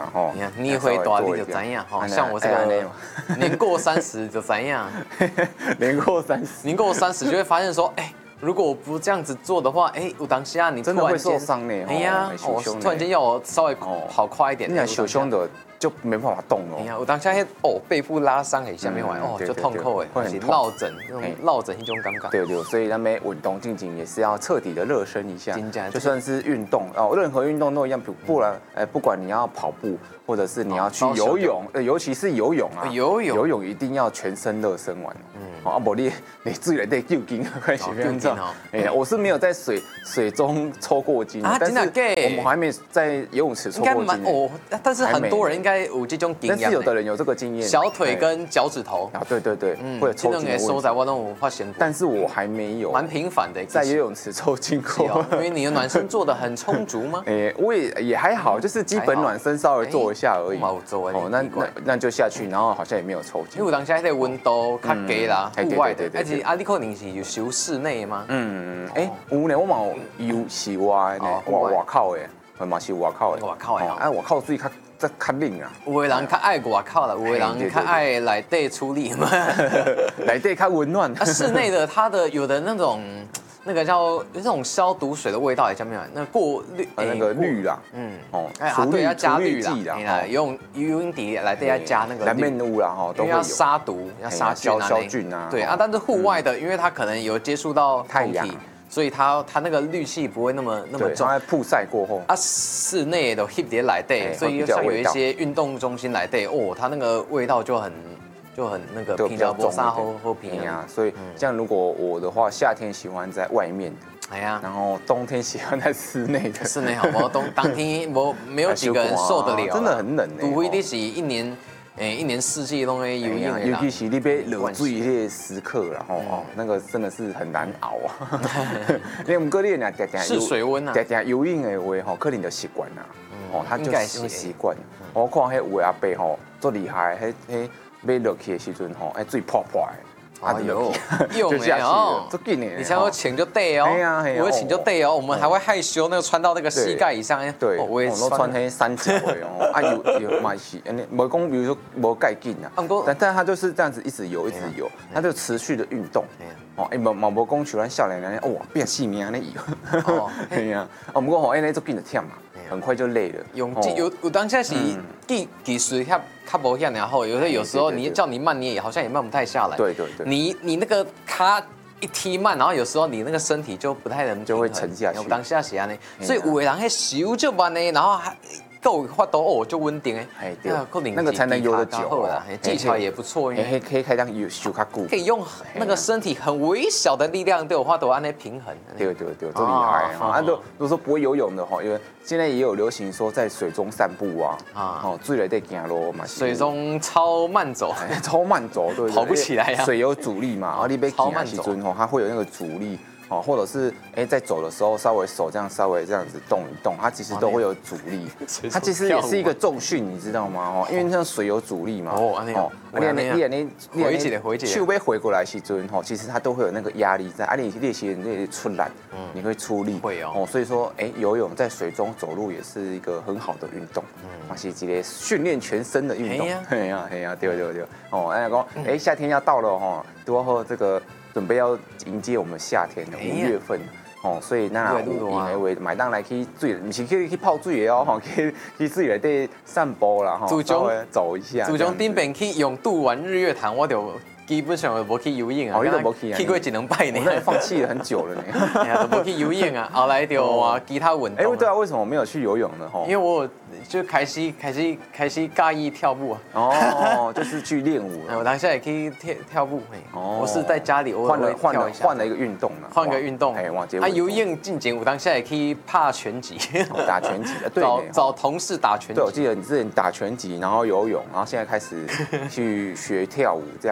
啦吼。 你会大你就知影吼，像我这个年过30就知影， 年过30， 年过30就会发现说，哎。如果我不这样子做的话，哎，有当下你真的会受伤呢。 哎呀，突然间要我稍微跑快一点， 那受伤的就没办法动哦。 哎呀，我当下背部拉伤诶，下面玩就痛苦诶， 会很落枕，那种落枕一种感觉。 对，所以那边运动进行也是要彻底的热身一下，就算是运动哦，任何运动都一样，不然不管你要跑步或者是你要去游泳，尤其是游泳啊，游泳一定要全身热身完。啊，不你自己来得救筋，快些不要这样。哎呀，我是没有在水中抽过筋，但是我们还没在游泳池抽过筋。 哦，但是很多人应该有这种经验。 但是有的人有这个经验， 小腿跟脚趾头啊，对，会有抽筋的问题。 在我都有发现过， 但是我还没有， 蛮频繁的， 在游泳池抽筋过。 因为你的暖身做的很充足吗？ 我也还好，就是基本暖身稍微做一下而已。哦，那就下去，然后好像也没有抽筋。 因为我当下在温度较低啦，户外的，而且你可能是有修室内吗？ 有呢，我嘛有是外呢，外口的，嘛是外口的。 外口的， 外口水较冷啊。 有的人较爱外口啦，有的人较爱内底处理嘛。 内底较温暖。 室内的它的有的那种。那个叫那种消毒水的味道，叫什么？那过滤那个氯啦， 对，要加氯剂啦，用游泳池来对要加那个蓝面污啦， 都会要杀毒，要杀消菌啊。 对啊，但是户外的，因为它可能有接触到太阳，所以它那个氯气不会那么重。 在曝晒过后， 室内的 heat 碟来对，所以像有一些运动中心来对，它那个味道就很那个比较重和平啊，所以像如果我的话，夏天喜欢在外面的，然后冬天喜欢在室内的。 室内好不好？当天没有几个人受得了， 真的很冷呢。 除非你是一年四季都会游泳的， 尤其是你被热水的时刻，然后那个真的是很难熬啊。你唔过你俩是水温啊， 游泳的话可能就习惯啦，他就习惯。我看迄有的阿伯做厉害，要落去的时阵水破破的， 哎呦，用的哦， 这紧的， 你像我请就对哦，我请就对哦，我们还会害羞那个穿到那个膝盖以上， 对，我也穿黑三角的哦，有嘛是，没讲比如说没盖紧啊，但他就是这样子一直游，他就持续的运动，无讲像咱少年人哇变细命安尼游，对呀，不过那做紧就忝嘛。很快就累了。 有当下是技术较无遐尔好，有时候你叫你慢，你也好像也慢不太下来。 对。 你那个卡一踢慢，然后有时候你那个身体就不太能， 就会沉下去。 有当下是安尼，所以有的人迄游就慢呢，然后还。够发抖就稳定哎， 对，那个才能游得久啦， 技巧也不错， 可以开当游修较久， 可以用那个身体很微小的力量对我发抖安尼平衡， 对，都厉害啊！如果说不会游泳的话，因为现在也有流行说在水中散步啊，水里得行路嘛， 水中超慢走， 对， 跑不起来呀， 水有阻力嘛，然后你被行的时阵它会有那个阻力。或者是在走的时候稍微手这样稍微这样子动一动，它其实都会有阻力。它其实也是一个重训，你知道吗？因为像水有阻力嘛。你手要回过来时阵，其实它都会有那个压力在。你练习你出来，你会出力。 会哦。 所以说，游泳在水中走路也是一个很好的运动，是一个训练全身的运动。嘿呀，对。讲，夏天要到了多后这个。准备要迎接我们夏天的5月份所以那为买当来去水，不是去泡水的哦，去水内底散步啦，稍微走一下。 自从顶边去泳渡完日月潭，我就基本上无去游泳啊， 你都无去啊？ 去过1-2摆呢， 我那放弃了很久了呢， 都无去游泳啊，后来就玩其他运动。 对啊，为什么没有去游泳呢？ 因为我就开始介意跳舞啊。就是去练舞。 我当下也可以跳舞。我是在家里换了一个运动了。 换个运动。游泳进前我当下也可以拍拳击。 打拳击。对。 找同事打拳击。 对，我记得你之前打拳击，然后游泳，然后现在开始去学跳舞这样子。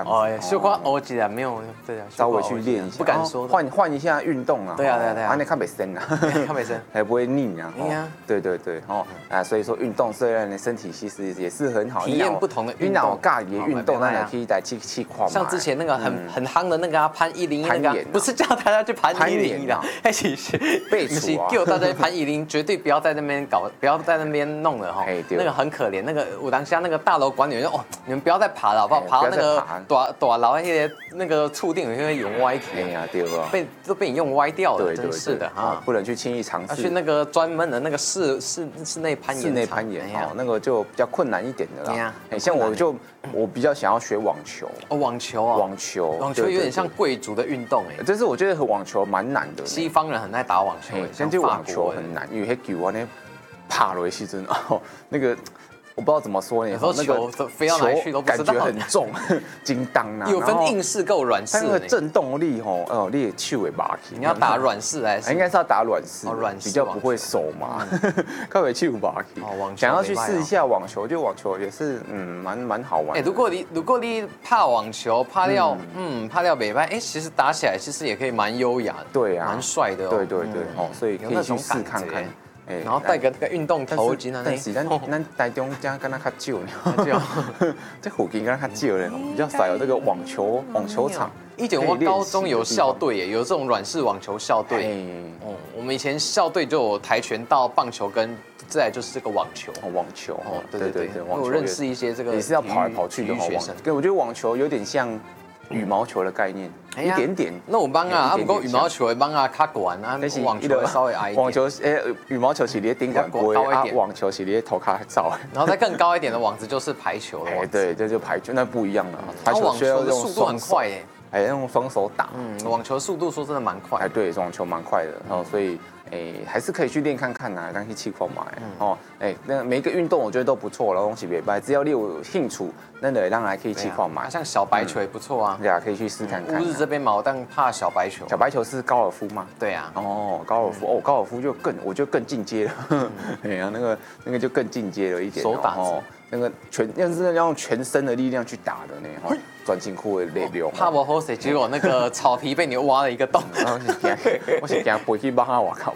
就光欧几啊，没有对啊， 稍微去练一下， 不敢说换一下运动啊。 对啊， 安尼看袂深啊， 看袂深， 还不会腻啊。 对对所以说运动虽然你身体其实也是很好， 体验不同的运动， 你脑尬也运动，那也可以来去跨。 像之前那个很夯的那个攀101那个，不是叫大家去攀101的，还是背楚啊， 叫大家攀101，绝对不要在那边搞，不要在那边弄了哈。那个很可怜，那个武当下那个大楼管理员哦，你们不要再爬了好不好？爬到那个大楼那个触定有些有歪题。 哎呀，对啊， 都被你用歪掉了，真是的哈， 不能去轻易尝试。 去那个专门的那个室内攀岩， 室内攀岩哦，那个就比较困难一点的啦。像我比较想要学网球。 哦，网球啊， 网球有点像贵族的运动哎。 但是我觉得网球蛮难的。 西方人很爱打网球， 像这网球很难，因为那球啊那爬落去真的那个。我不知道怎么说呢， 有时候球飞到哪去都不知道， 感觉很重，金当啊。 有分硬式跟软式， 但那个震动力你的手会麻起。 你要打软式还是？ 应该是要打软式， 软式比较不会手麻，靠会手麻起。想要去试一下网球，就网球也是蛮好玩。 如果你怕网球，怕掉北派，其实打起来其实也可以蛮优雅的， 对啊， 蛮帅的。 对所以可以去试看看。 然后戴个那个运动头巾啊， 但是咱台中家跟他较少呢，这附近跟他较少呢，比较少有这个网球场。 以前我高中有校队耶，有这种软式网球校队。我们以前校队就有跆拳道、棒球跟再来就是这个网球。 网球对， 我认识一些这个也是要跑来跑去的学生。对，我觉得网球有点像羽毛球的概念。一点点， 那我帮啊，不过羽毛球会帮啊卡管啊，网球稍微矮一点。 网球羽毛球是你的顶管高一点，网球是你的头卡早。 然后再更高一点的网子就是排球了。 对，这就排球，那不一样了。 排球需要用速度很快耶， 用双手打。 网球速度说真的蛮快。 对，网球蛮快的，然后所以。还是可以去练看看呐，当去气矿嘛。那每一个运动我觉得都不错了，东西别掰，只要你有兴趣，那得让来可以气矿嘛。 像小白球也不错啊， 对啊，可以去试看看。 乌日这边嘛，但怕小白球。 小白球是高尔夫吗？ 对啊。 高尔夫高尔夫就我觉得更进阶了。那个就更进阶了一点。 手打那个要用全身的力量去打的呢，钻进裤的力量。 怕不好谁？结果那个草皮被你挖了一个洞。 我是惊飞去帮我靠。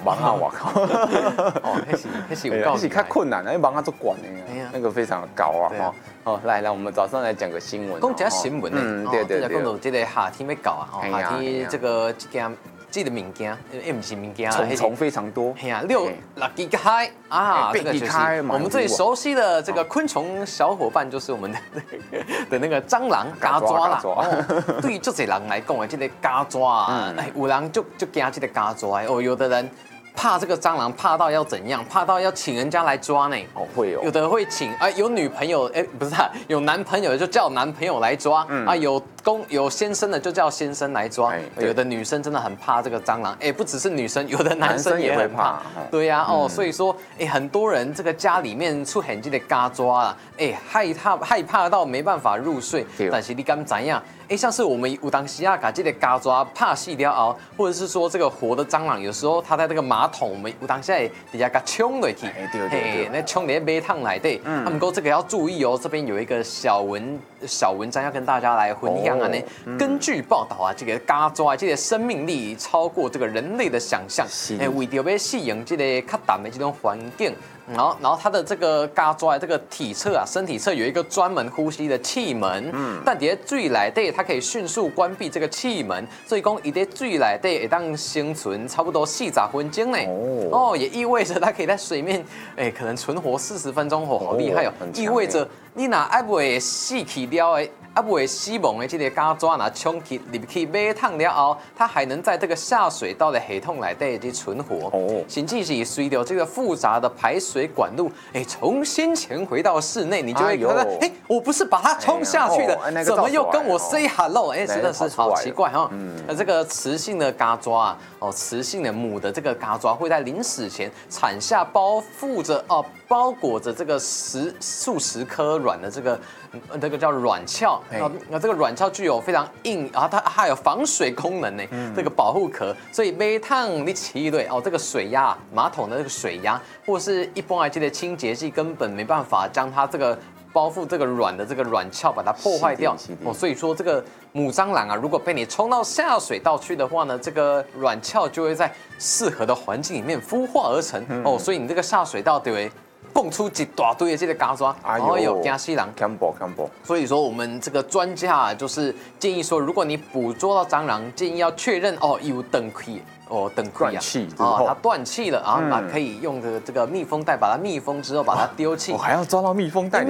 那是较困难的，因为帮他做管的，那个非常的高啊。来，我们早上来讲个新闻。 讲一下新闻呢， 对。 讲到这个夏天要到啊，夏天这个物件，不是物件， 虫非常多。 6支海啊，这个就是我们最熟悉的这个昆虫小伙伴，就是我们的那个蟑螂、蛤蜊啦。对于这些人来讲啊，这个蛤蜊啊，有人就惊这个蛤蜊有的人。怕这个蟑螂，怕到要怎样？怕到要请人家来抓呢？ 会有的会请有女朋友不是有男朋友就叫男朋友来抓有先生的就叫先生来抓。有的女生真的很怕这个蟑螂，不只是女生，有的男生也很怕。对呀，所以说很多人这个家里面出现这个蛤蜊啊，害怕到没办法入睡。但是你敢怎样？像是我们有当时啊，把这个蛤蜊怕细掉熬，或者是说这个活的蟑螂，有时候它在这个马桶，我们有当时底下给冲落去，那冲在马桶内底。不过这个要注意哦，这边有一个小文章要跟大家来分享啊呢。根据报道啊，这个蛤蜊这个生命力超过这个人类的想象，为了要适应这个较淡的这种环境。然后它的这个蛤蜊这个身体侧有一个专门呼吸的气门，但在水内底它可以迅速关闭这个气门，所以讲它在水内底会当生存差不多40分钟呢。也意味着它可以在水面可能存活40分钟好厉害哦！意味着你若还未死去了的。未死亡的这个蛤蜊若冲入去马桶了后，它还能在这个下水道的系统内底去存活。甚至是随着这个复杂的排水管路，重新潜回到室内，你就会觉得，我不是把它冲下去的，怎么又跟我 say hello？ 真的是好奇怪哈。这个雌性的蛤蜊啊，雌性的母的这个蛤蜊会在临死前产下包裹着这个数十颗卵的这个叫卵鞘。那这个卵鞘具有非常硬，然后它还有防水功能呢，这个保护壳，所以马桶你起对这个水压，马桶的这个水压，或是一般的这个清洁剂根本没办法将它这个包覆这个卵的这个卵鞘，把它破坏掉哦。所以说这个母蟑螂啊，如果被你冲到下水道去的话呢，这个卵鞘就会在适合的环境里面孵化而成哦。所以你这个下水道对不对？蹦出一大堆的这个嘎抓， 哎呦， 惊死人 ，combo。 所以说我们这个专家啊，就是建议说，如果你捕捉到蟑螂，建议要确认哦有断气哦断气啊，它断气了啊，那可以用这个密封袋把它密封之后把它丢弃。 还要抓到密封袋里